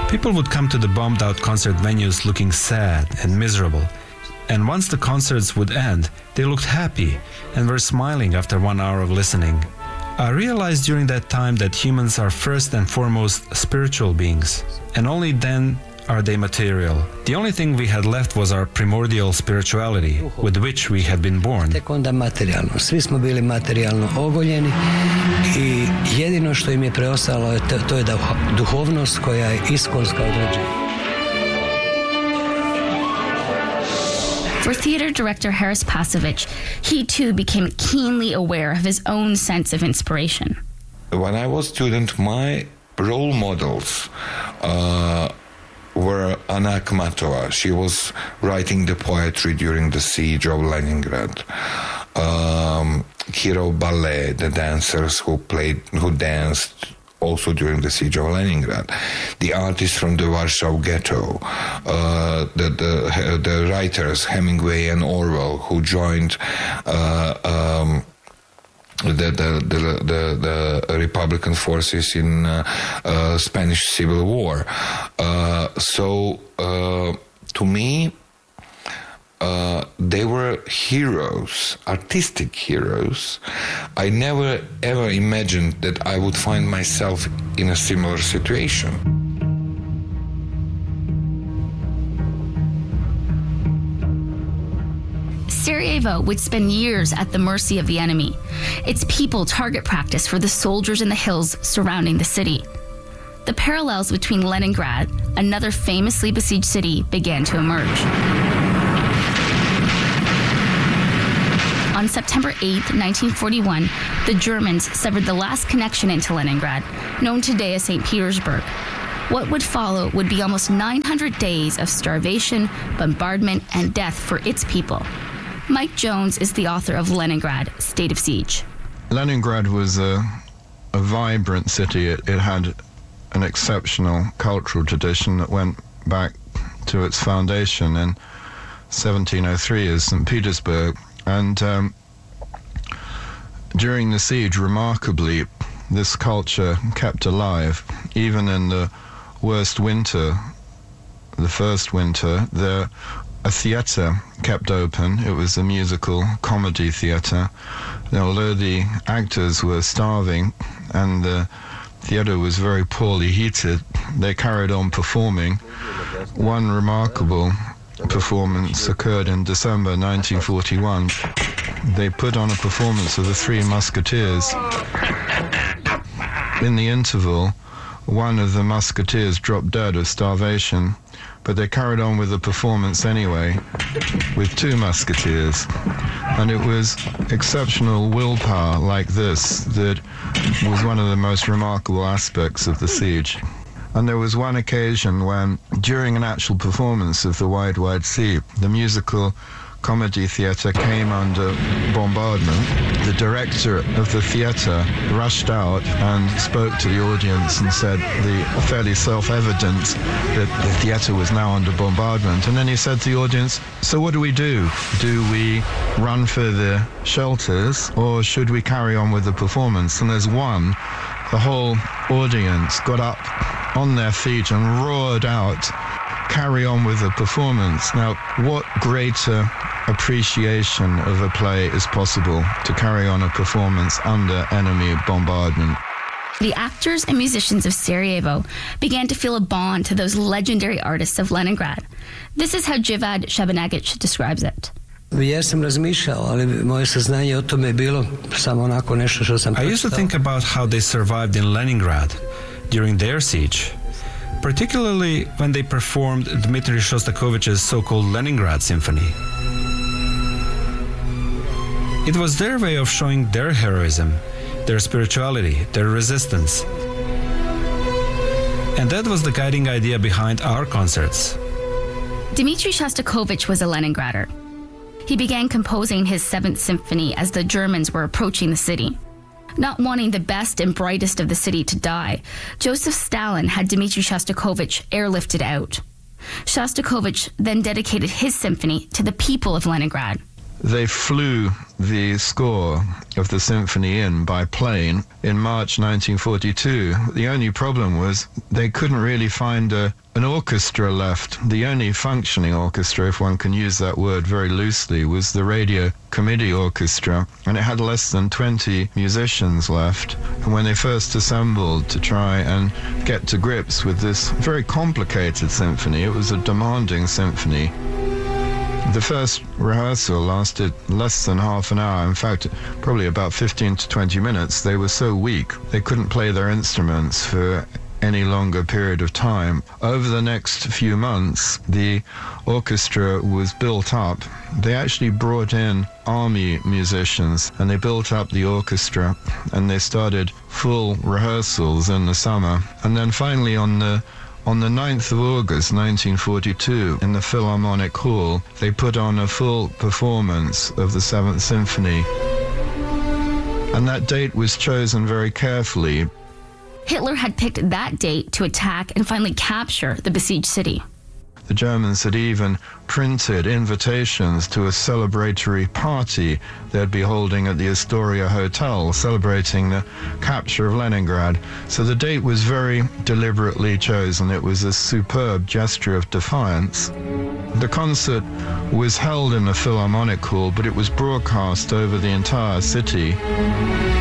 People would come to the bombed-out concert venues looking sad and miserable. And once the concerts would end, they looked happy and were smiling after 1 hour of listening. I realized during that time that humans are first and foremost spiritual beings, and only then are they material. The only thing we had left was our primordial spirituality, with which we had been born. Tek onda materijalno. Svi smo bili materijalno ogoljeni i jedino što im je preostalo to je duhovnost koja je iskonska određena. For theater director Haris Pasovich, he too became keenly aware of his own sense of inspiration. When I was a student, my role models were Anna Akhmatova. She was writing the poetry during the siege of Leningrad. Hero Ballet, the dancers who danced also during the siege of Leningrad, the artists from the Warsaw Ghetto, the writers Hemingway and Orwell who joined the Republican forces in Spanish Civil War. So to me, they were heroes, artistic heroes. I never ever imagined that I would find myself in a similar situation. Sarajevo would spend years at the mercy of the enemy. Its people target practice for the soldiers in the hills surrounding the city. The parallels between Leningrad, another famously besieged city, began to emerge. On September 8, 1941, the Germans severed the last connection into Leningrad, known today as St. Petersburg. What would follow would be almost 900 days of starvation, bombardment, and death for its people. Mike Jones is the author of Leningrad, State of Siege. Leningrad was a vibrant city. It had an exceptional cultural tradition that went back to its foundation in 1703 as St. Petersburg. And during the siege, remarkably, this culture kept alive. Even in the worst winter, the first winter, a theatre kept open. It was a musical comedy theatre. Although the actors were starving and the theatre was very poorly heated, they carried on performing. One remarkable performance occurred in December 1941. They put on a performance of the Three Musketeers. In the interval, one of the musketeers dropped dead of starvation, but they carried on with the performance anyway, with two musketeers. And it was exceptional willpower like this that was one of the most remarkable aspects of the siege. And there was one occasion when, during an actual performance of The Wide, Wide Sea, the musical comedy theatre came under bombardment. The director of the theatre rushed out and spoke to the audience and said the fairly self-evident that the theatre was now under bombardment. And then he said to the audience, so what do we do? Do we run for the shelters or should we carry on with the performance? And as one, the whole audience got up on their feet and roared out, carry on with the performance. Now, what greater appreciation of a play is possible to carry on a performance under enemy bombardment? The actors and musicians of Sarajevo began to feel a bond to those legendary artists of Leningrad. This is how Jivad Šabanagić describes it. Ja sam razmišljao, ali moje saznanje o tome je bilo samo onako nešto što sam pročitao. I used to think about how they survived in Leningrad during their siege, particularly when they performed Dmitri Shostakovich's so-called Leningrad Symphony. It was their way of showing their heroism, their spirituality, their resistance. And that was the guiding idea behind our concerts. Dmitri Shostakovich was a Leningrader. He began composing his Seventh Symphony as the Germans were approaching the city. Not wanting the best and brightest of the city to die, Joseph Stalin had Dmitri Shostakovich airlifted out. Shostakovich then dedicated his symphony to the people of Leningrad. They flew the score of the symphony in by plane in March 1942. The only problem was they couldn't really find an orchestra left. The only functioning orchestra, if one can use that word very loosely, was the Radio Committee Orchestra, and it had less than 20 musicians left. And when they first assembled to try and get to grips with this very complicated symphony, it was a demanding symphony. The first rehearsal lasted less than half an hour. In fact, probably about 15 to 20 minutes. They were so weak, they couldn't play their instruments for any longer period of time. Over the next few months, the orchestra was built up. They actually brought in army musicians and they built up the orchestra, and they started full rehearsals in the summer. And then finally on the 9th of August 1942, in the Philharmonic Hall, they put on a full performance of the Seventh Symphony. And that date was chosen very carefully. Hitler had picked that date to attack and finally capture the besieged city. The Germans had even printed invitations to a celebratory party they'd be holding at the Astoria Hotel, celebrating the capture of Leningrad. So the date was very deliberately chosen. It was a superb gesture of defiance. The concert was held in the Philharmonic Hall, but it was broadcast over the entire city.